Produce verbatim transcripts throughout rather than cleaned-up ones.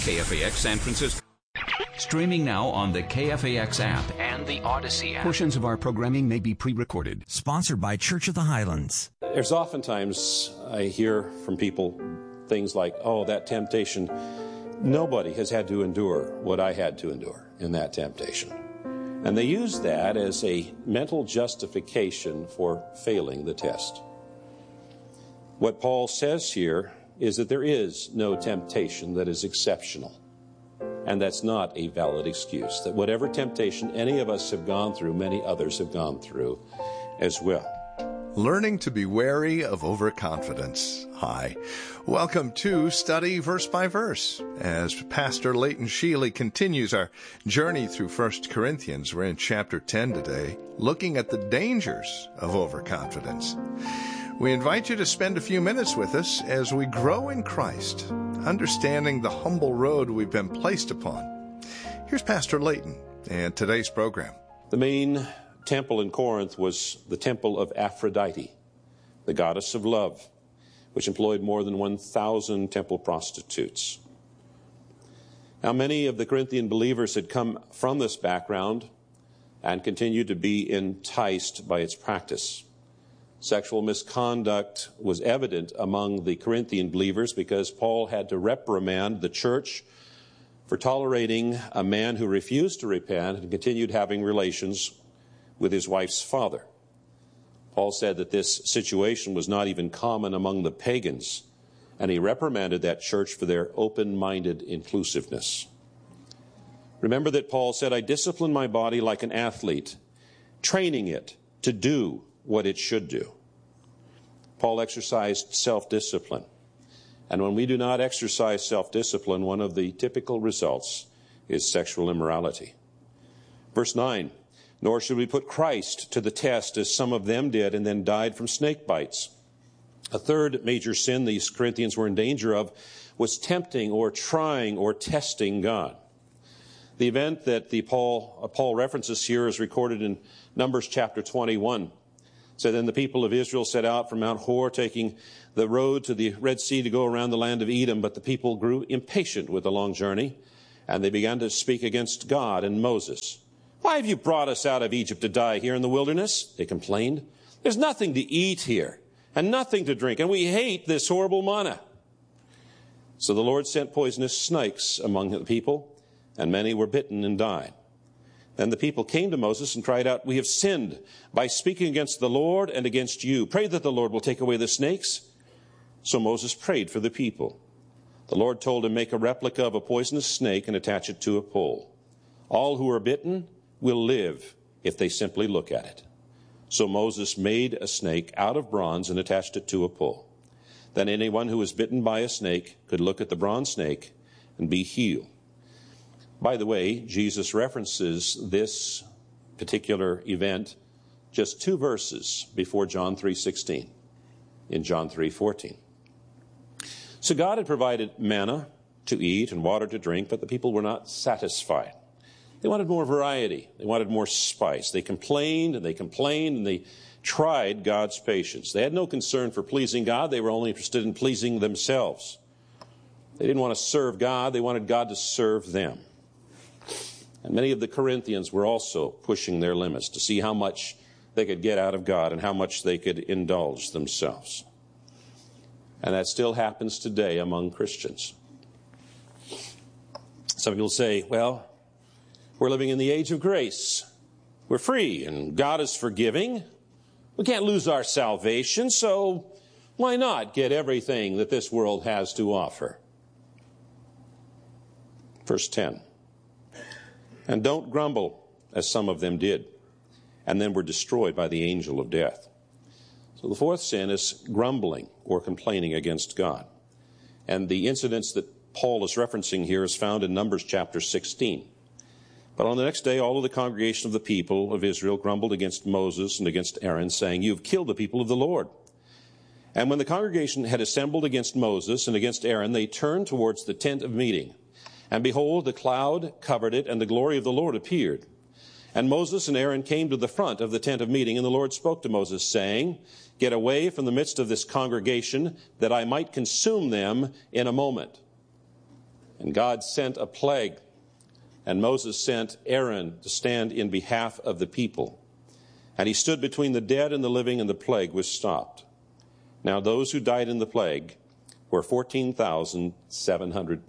K F A X San Francisco. Streaming now on the K F A X app and the Odyssey app. Portions of our programming may be pre-recorded. Sponsored by Church of the Highlands. There's oftentimes I hear from people things like, oh, that temptation, nobody has had to endure what I had to endure in that temptation. And they use that as a mental justification for failing the test. What Paul says here is that there is no temptation that is exceptional. And that's not a valid excuse. That whatever temptation any of us have gone through, many others have gone through as well. Learning to be wary of overconfidence. Hi. Welcome to Study Verse by Verse. As Pastor Leighton Sheely continues our journey through First Corinthians, we're in chapter ten today, looking at the dangers of overconfidence. We invite you to spend a few minutes with us as we grow in Christ, understanding the humble road we've been placed upon. Here's Pastor Leighton and today's program. The main temple in Corinth was the temple of Aphrodite, the goddess of love, which employed more than one thousand temple prostitutes. Now, many of the Corinthian believers had come from this background and continued to be enticed by its practice. Sexual misconduct was evident among the Corinthian believers because Paul had to reprimand the church for tolerating a man who refused to repent and continued having relations with his wife's father. Paul said that this situation was not even common among the pagans, and he reprimanded that church for their open-minded inclusiveness. Remember that Paul said, I discipline my body like an athlete, training it to do what it should do. Paul exercised self-discipline. And when we do not exercise self-discipline, one of the typical results is sexual immorality. Verse nine, nor should we put Christ to the test as some of them did and then died from snake bites. A third major sin these Corinthians were in danger of was tempting or trying or testing God. The event that the Paul, uh, Paul references here is recorded in Numbers chapter twenty-one. So then the people of Israel set out from Mount Hor, taking the road to the Red Sea to go around the land of Edom. But the people grew impatient with the long journey, and they began to speak against God and Moses. Why have you brought us out of Egypt to die here in the wilderness? They complained. There's nothing to eat here, and nothing to drink, and we hate this horrible manna. So the Lord sent poisonous snakes among the people, and many were bitten and died. Then the people came to Moses and cried out, we have sinned by speaking against the Lord and against you. Pray that the Lord will take away the snakes. So Moses prayed for the people. The Lord told him, make a replica of a poisonous snake and attach it to a pole. All who are bitten will live if they simply look at it. So Moses made a snake out of bronze and attached it to a pole. Then anyone who was bitten by a snake could look at the bronze snake and be healed. By the way, Jesus references this particular event just two verses before John three sixteen, in John three fourteen. So God had provided manna to eat and water to drink, but the people were not satisfied. They wanted more variety. They wanted more spice. They complained and they complained and they tried God's patience. They had no concern for pleasing God. They were only interested in pleasing themselves. They didn't want to serve God. They wanted God to serve them. And many of the Corinthians were also pushing their limits to see how much they could get out of God and how much they could indulge themselves. And that still happens today among Christians. Some people say, well, we're living in the age of grace. We're free and God is forgiving. We can't lose our salvation, so why not get everything that this world has to offer? Verse ten. And don't grumble, as some of them did, and then were destroyed by the angel of death. So the fourth sin is grumbling or complaining against God. And the incidents that Paul is referencing here is found in Numbers chapter sixteen. But on the next day, all of the congregation of the people of Israel grumbled against Moses and against Aaron, saying, you have killed the people of the Lord. And when the congregation had assembled against Moses and against Aaron, they turned towards the tent of meeting. And behold, the cloud covered it, and the glory of the Lord appeared. And Moses and Aaron came to the front of the tent of meeting, and the Lord spoke to Moses, saying, get away from the midst of this congregation, that I might consume them in a moment. And God sent a plague, and Moses sent Aaron to stand in behalf of the people. And he stood between the dead and the living, and the plague was stopped. Now those who died in the plague were fourteen thousand seven hundred.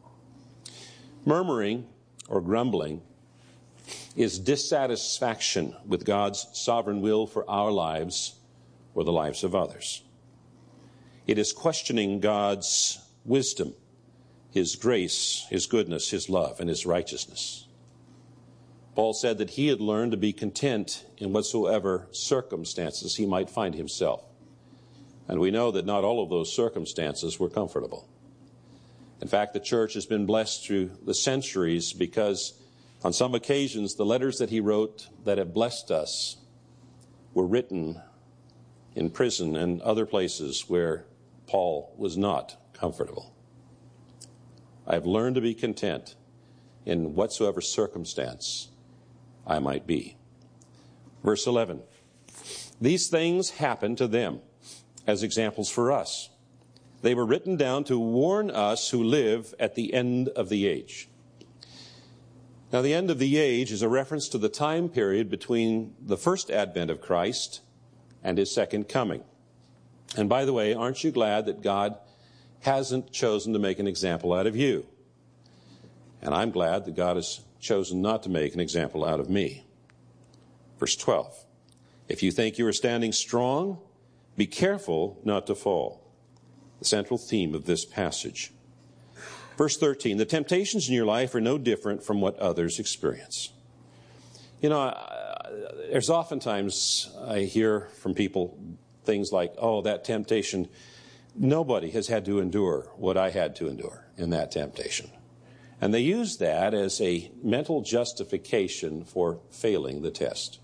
Murmuring or grumbling is dissatisfaction with God's sovereign will for our lives or the lives of others. It is questioning God's wisdom, His grace, His goodness, His love, and His righteousness. Paul said that he had learned to be content in whatsoever circumstances he might find himself. And we know that not all of those circumstances were comfortable. In fact, the church has been blessed through the centuries because on some occasions the letters that he wrote that have blessed us were written in prison and other places where Paul was not comfortable. I have learned to be content in whatsoever circumstance I might be. Verse eleven. These things happened to them as examples for us. They were written down to warn us who live at the end of the age. Now, the end of the age is a reference to the time period between the first advent of Christ and His second coming. And by the way, aren't you glad that God hasn't chosen to make an example out of you? And I'm glad that God has chosen not to make an example out of me. Verse twelve. If you think you are standing strong, be careful not to fall. The central theme of this passage. Verse thirteen. The temptations in your life are no different from what others experience. You know, there's oftentimes I hear from people things like, oh, that temptation, nobody has had to endure what I had to endure in that temptation. And they use that as a mental justification for failing the test.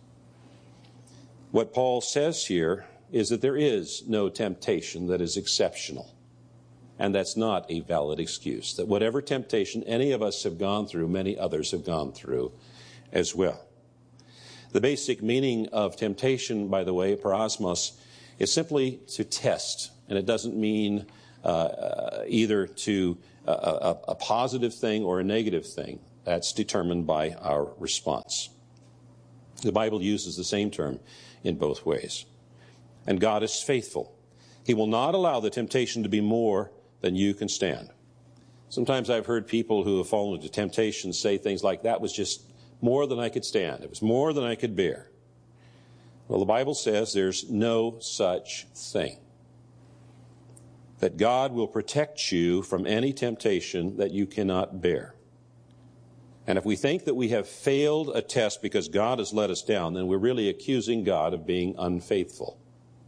What Paul says here is that there is no temptation that is exceptional. And that's not a valid excuse. That whatever temptation any of us have gone through, many others have gone through as well. The basic meaning of temptation, by the way, parasmos, is simply to test. And it doesn't mean uh, either to a, a, a positive thing or a negative thing. That's determined by our response. The Bible uses the same term in both ways. And God is faithful. He will not allow the temptation to be more than you can stand. Sometimes I've heard people who have fallen into temptation say things like, that was just more than I could stand. It was more than I could bear. Well, the Bible says there's no such thing. That God will protect you from any temptation that you cannot bear. And if we think that we have failed a test because God has let us down, then we're really accusing God of being unfaithful.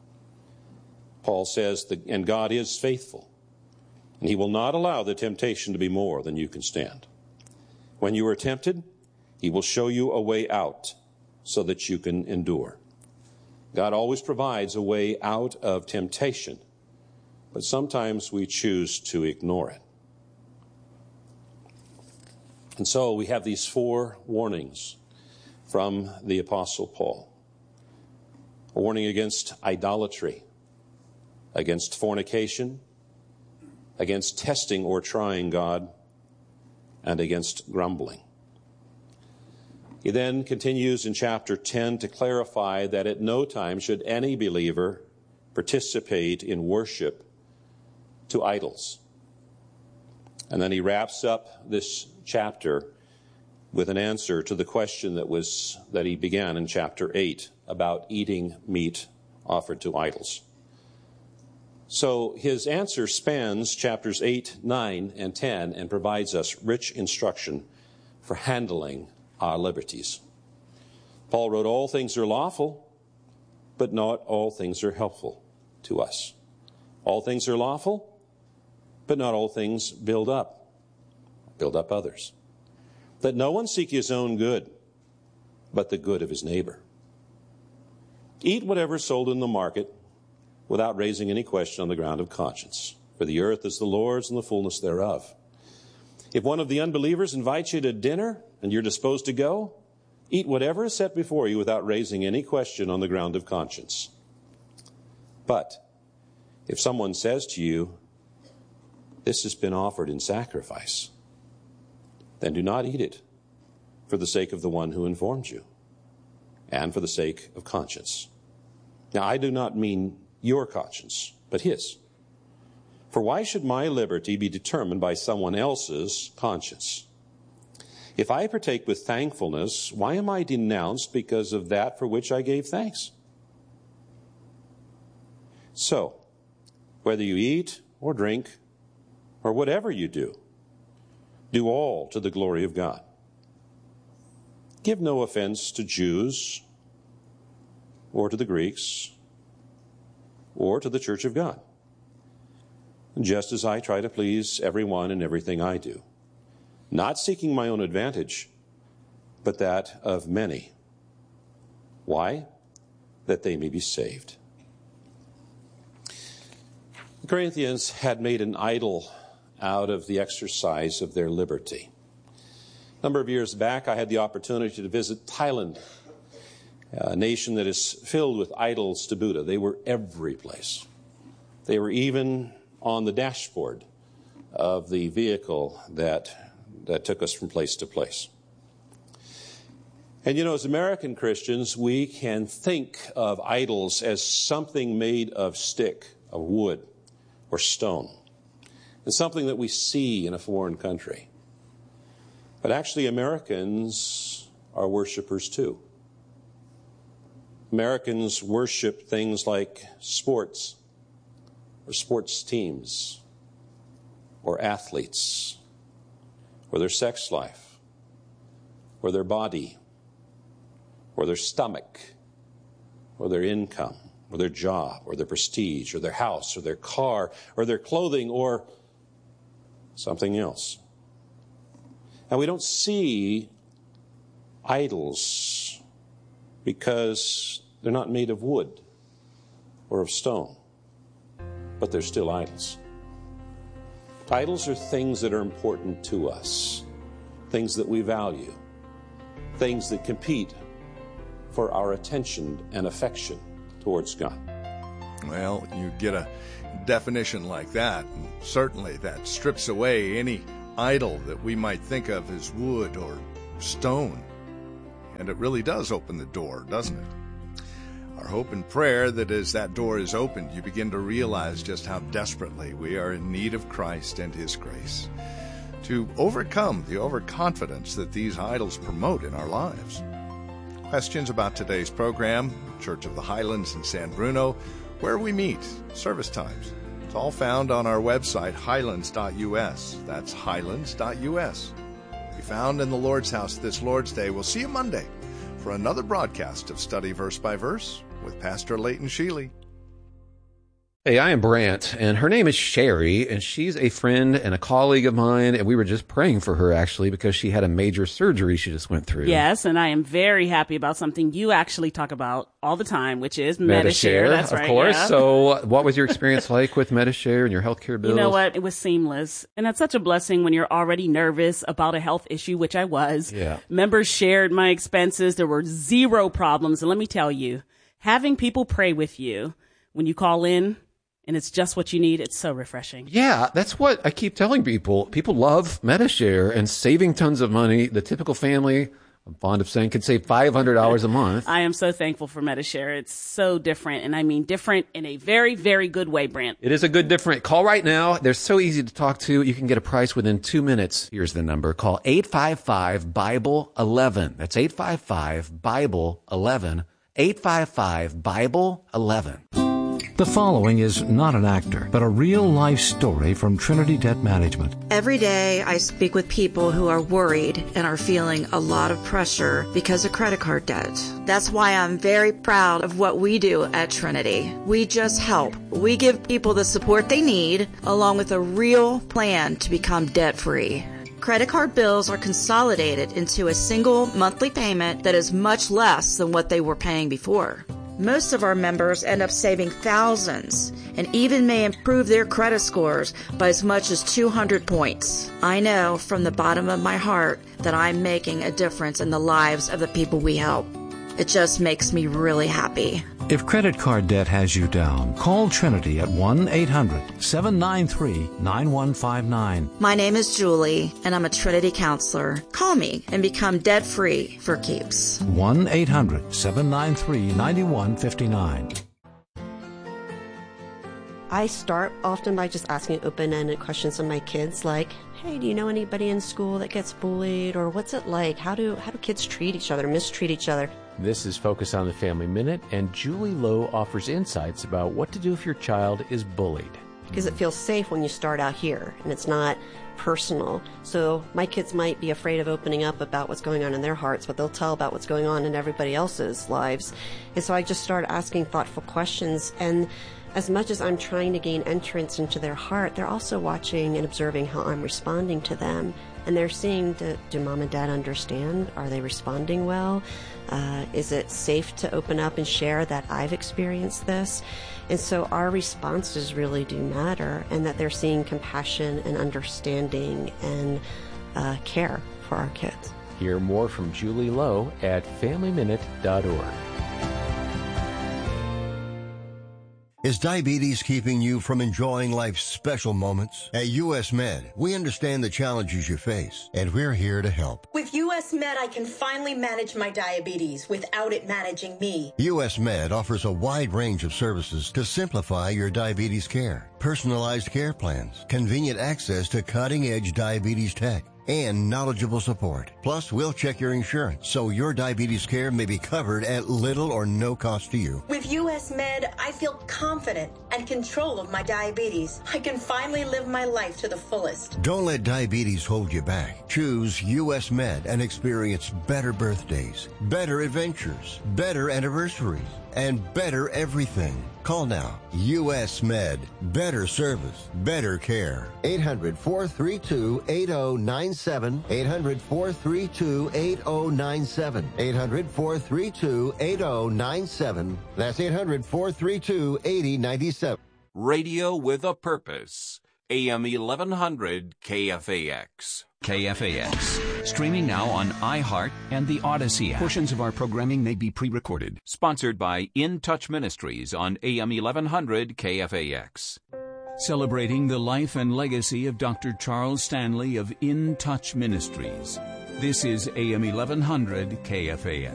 Paul says, that, and God is faithful, and He will not allow the temptation to be more than you can stand. When you are tempted, He will show you a way out so that you can endure. God always provides a way out of temptation, but sometimes we choose to ignore it. And so we have these four warnings from the Apostle Paul. A warning against idolatry, against fornication, against testing or trying God, and against grumbling. He then continues in chapter ten to clarify that at no time should any believer participate in worship to idols. And then he wraps up this chapter with an answer to the question that was that he began in chapter eight about eating meat offered to idols. So his answer spans chapters eight, nine, and ten and provides us rich instruction for handling our liberties. Paul wrote, all things are lawful, but not all things are helpful to us. All things are lawful, but not all things build up, build up others. Let no one seek his own good, but the good of his neighbor. Eat whatever is sold in the market without raising any question on the ground of conscience. For the earth is the Lord's and the fullness thereof. If one of the unbelievers invites you to dinner and you're disposed to go, eat whatever is set before you without raising any question on the ground of conscience. But if someone says to you, this has been offered in sacrifice, then do not eat it for the sake of the one who informs you and for the sake of conscience. Now, I do not mean your conscience, but his. For why should my liberty be determined by someone else's conscience? If I partake with thankfulness, why am I denounced because of that for which I gave thanks? So, whether you eat or drink or whatever you do, do all to the glory of God. Give no offense to Jews or to the Greeks or to the church of God, just as I try to please everyone in everything I do, not seeking my own advantage, but that of many. Why? That they may be saved. The Corinthians had made an idol out of the exercise of their liberty. A number of years back, I had the opportunity to visit Thailand, a nation that is filled with idols to Buddha. They were every place. They were even on the dashboard of the vehicle that, that took us from place to place. And you know, as American Christians, we can think of idols as something made of stick, of wood, or stone. It's something that we see in a foreign country. But actually, Americans are worshipers too. Americans worship things like sports, or sports teams, or athletes, or their sex life, or their body, or their stomach, or their income, or their job, or their prestige, or their house, or their car, or their clothing, or something else. And we don't see idols because they're not made of wood or of stone, but they're still idols. Idols are things that are important to us, things that we value, things that compete for our attention and affection towards God. Well, you get a definition like that, and certainly that strips away any idol that we might think of as wood or stone. And it really does open the door, doesn't it? Our hope and prayer that as that door is opened, you begin to realize just how desperately we are in need of Christ and His grace to overcome the overconfidence that these idols promote in our lives. Questions about today's program, Church of the Highlands in San Bruno, where we meet, service times. It's all found on our website, highlands dot U S. That's highlands dot U S. Be found in the Lord's house this Lord's Day. We'll see you Monday for another broadcast of Study Verse by Verse with Pastor Leighton Sheely. Hey, I am Brant, and her name is Sherry, and she's a friend and a colleague of mine, and we were just praying for her, actually, because she had a major surgery she just went through. Yes, and I am very happy about something you actually talk about all the time, which is Medi-Share. Medi-Share, That's of right, course. yeah. So what was your experience like with Medi-Share and your healthcare bills? You know what? It was seamless. And that's such a blessing when you're already nervous about a health issue, which I was. Yeah. Members shared my expenses. There were zero problems. And let me tell you, having people pray with you when you call in, and it's just what you need, it's so refreshing. Yeah, that's what I keep telling people. People love Medi-Share and saving tons of money. The typical family, I'm fond of saying, could save five hundred dollars a month. I am so thankful for Medi-Share. It's so different, and I mean different in a very, very good way, Brant. It is a good different. Call right now. They're so easy to talk to. You can get a price within two minutes. Here's the number. Call eight five five, Bible eleven. That's eight five five, Bible eleven. eight five five, Bible eleven. The following is not an actor, but a real-life story from Trinity Debt Management. Every day I speak with people who are worried and are feeling a lot of pressure because of credit card debt. That's why I'm very proud of what we do at Trinity. We just help. We give people the support they need, along with a real plan to become debt-free. Credit card bills are consolidated into a single monthly payment that is much less than what they were paying before. Most of our members end up saving thousands and even may improve their credit scores by as much as two hundred points. I know from the bottom of my heart that I'm making a difference in the lives of the people we help. It just makes me really happy. If credit card debt has you down, call Trinity at one eight hundred seven nine three nine one five nine. My name is Julie, and I'm a Trinity counselor. Call me and become debt-free for keeps. one eight hundred seven nine three nine one five nine. I start often by just asking open-ended questions of my kids, like, hey, do you know anybody in school that gets bullied? Or what's it like? How do how do kids treat each other, mistreat each other? This is Focus on the Family Minute, and Julie Lowe offers insights about what to do if your child is bullied. Because it feels safe when you start out here, and it's not personal. So my kids might be afraid of opening up about what's going on in their hearts, but they'll tell about what's going on in everybody else's lives. And so I just started asking thoughtful questions, and as much as I'm trying to gain entrance into their heart, they're also watching and observing how I'm responding to them. And they're seeing, do, do mom and dad understand? Are they responding well? Uh, is it safe to open up and share that I've experienced this? And so our responses really do matter, and that they're seeing compassion and understanding and uh, care for our kids. Hear more from Julie Lowe at family minute dot org. Is diabetes keeping you from enjoying life's special moments? At U S Med, we understand the challenges you face, and we're here to help. With U S Med, I can finally manage my diabetes without it managing me. U S Med offers a wide range of services to simplify your diabetes care. Personalized care plans, convenient access to cutting-edge diabetes tech, and knowledgeable support. Plus, we'll check your insurance so your diabetes care may be covered at little or no cost to you. With U S Med, I feel confident and control of my diabetes. I can finally live my life to the fullest. Don't let diabetes hold you back. Choose U S Med and experience better birthdays, better adventures, better anniversaries, and better everything. Call now. U S Med. Better service. Better care. eight hundred four three two eight zero nine seven. eight hundred four three two eight zero nine seven. eight hundred four three two eight zero nine seven. That's eight hundred four three two eight zero nine seven. Radio with a Purpose. A M eleven hundred K F A X. K F A X. Streaming now on iHeart and the Odyssey app. Portions of our programming may be pre-recorded. Sponsored by In Touch Ministries on A M eleven hundred K F A X. Celebrating the life and legacy of Doctor Charles Stanley of In Touch Ministries. This is A M eleven hundred K F A X.